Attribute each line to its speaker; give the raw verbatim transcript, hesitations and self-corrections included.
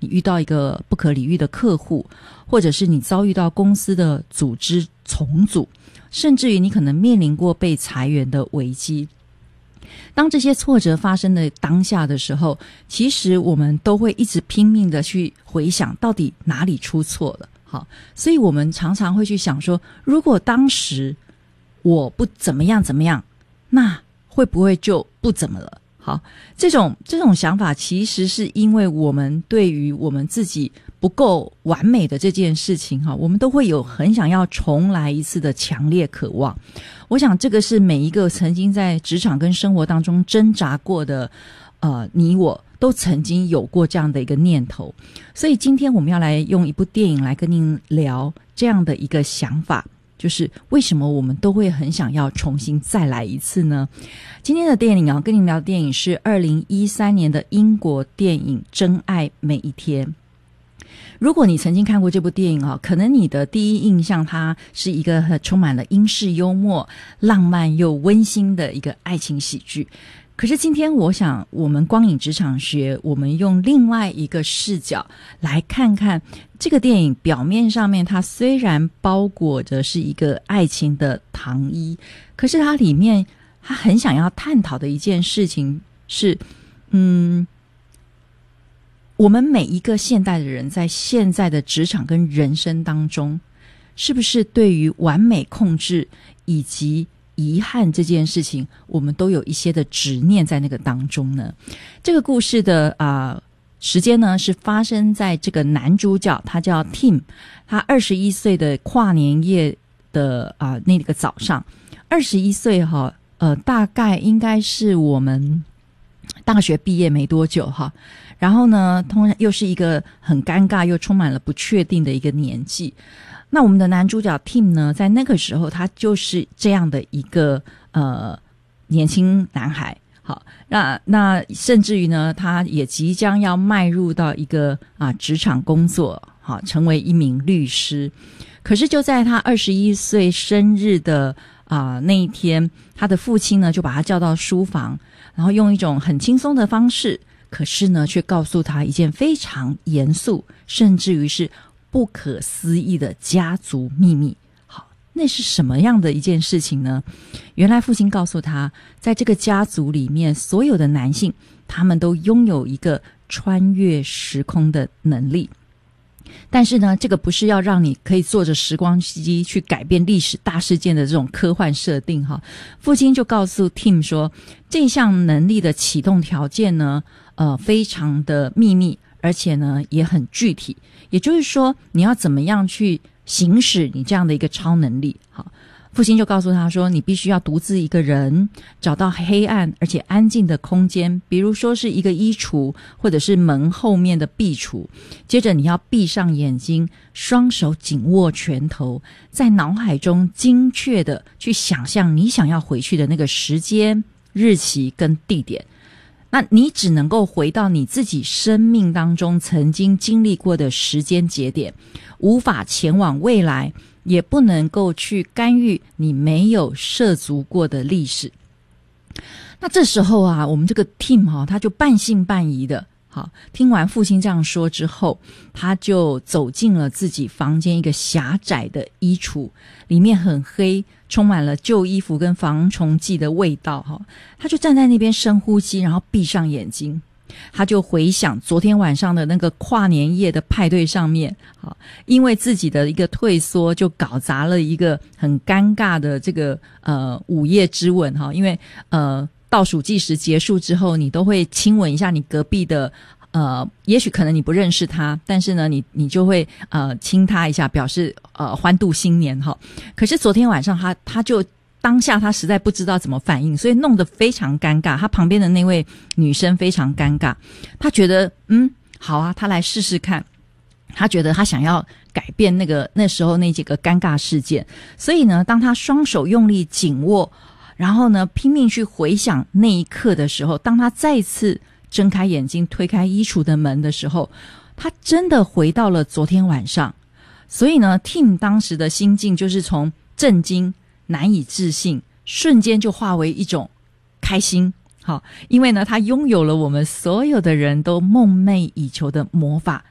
Speaker 1: 你遇到一个不可理喻的客户，或者是你遭遇到公司的组织重组，甚至于你可能面临过被裁员的危机。当这些挫折发生的当下的时候，其实我们都会一直拼命的去回想到底哪里出错了。好，所以我们常常会去想说，如果当时我不怎么样怎么样，那会不会就不怎么了？好，这种这种想法其实是因为我们对于我们自己不够完美的这件事情哈，我们都会有很想要重来一次的强烈渴望。我想这个是每一个曾经在职场跟生活当中挣扎过的呃你我都曾经有过这样的一个念头。所以今天我们要来用一部电影来跟您聊这样的一个想法，就是为什么我们都会很想要重新再来一次呢？今天的电影啊，跟您聊的电影是二零一三年的英国电影《真爱每一天》。如果你曾经看过这部电影啊，可能你的第一印象它是一个充满了英式幽默、浪漫又温馨的一个爱情喜剧。可是今天我想我们光影职场学，我们用另外一个视角来看看这个电影，表面上面它虽然包裹着是一个爱情的糖衣，可是它里面它很想要探讨的一件事情是嗯，我们每一个现代的人在现在的职场跟人生当中，是不是对于完美控制以及遗憾这件事情，我们都有一些的执念在那个当中呢？这个故事的啊、呃、时间呢，是发生在这个男主角他叫 Tim， 他二十一岁的跨年夜的啊、呃、那个早上，二十一岁哈，呃，大概应该是我们大学毕业没多久哈。然后呢，通常又是一个很尴尬又充满了不确定的一个年纪。那我们的男主角 Tim 呢，在那个时候他就是这样的一个呃年轻男孩。好，那那甚至于呢，他也即将要迈入到一个啊职场工作，好，成为一名律师。可是就在他二十一岁生日的啊、呃、那一天，他的父亲呢就把他叫到书房，然后用一种很轻松的方式，可是呢却告诉他一件非常严肃，甚至于是不可思议的家族秘密。好，那是什么样的一件事情呢？原来父亲告诉他，在这个家族里面，所有的男性他们都拥有一个穿越时空的能力。但是呢，这个不是要让你可以坐着时光机去改变历史大事件的这种科幻设定哈。父亲就告诉 Tim 说，这项能力的启动条件呢，呃，非常的秘密，而且呢也很具体。也就是说，你要怎么样去行使你这样的一个超能力？好，父亲就告诉他说，你必须要独自一个人找到黑暗而且安静的空间，比如说是一个衣橱或者是门后面的壁橱，接着你要闭上眼睛，双手紧握拳头，在脑海中精确的去想象你想要回去的那个时间、日期跟地点。那你只能够回到你自己生命当中曾经经历过的时间节点，无法前往未来，也不能够去干预你没有涉足过的历史。那这时候啊，我们这个 Tim 哈、哦，他就半信半疑的，好，听完父亲这样说之后，他就走进了自己房间一个狭窄的衣橱，里面很黑，充满了旧衣服跟防虫剂的味道哈。他就站在那边深呼吸，然后闭上眼睛。他就回想昨天晚上的那个跨年夜的派对上面，好，因为自己的一个退缩，就搞砸了一个很尴尬的这个呃午夜之吻哈。因为呃倒数计时结束之后，你都会亲吻一下你隔壁的呃，也许可能你不认识他，但是呢，你你就会呃亲他一下，表示呃欢度新年哈。可是昨天晚上他他就。当下他实在不知道怎么反应，所以弄得非常尴尬。他旁边的那位女生非常尴尬，他觉得嗯好啊，他来试试看。他觉得他想要改变那个那时候那几个尴尬事件，所以呢，当他双手用力紧握，然后呢拼命去回想那一刻的时候，当他再次睁开眼睛推开衣橱的门的时候，他真的回到了昨天晚上。所以呢 Tim 当时的心境就是从震惊难以置信，瞬间就化为一种开心。好，因为呢他拥有了我们所有的人都梦寐以求的魔法，